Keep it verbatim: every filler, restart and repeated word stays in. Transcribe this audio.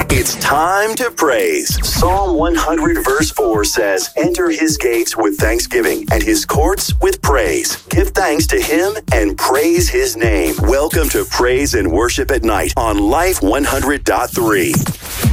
It's time to praise. Psalm one hundred verse four says, enter his gates with thanksgiving and his courts with praise. Give thanks to him and praise his name. Welcome to Praise and Worship at Night on Life one hundred point three.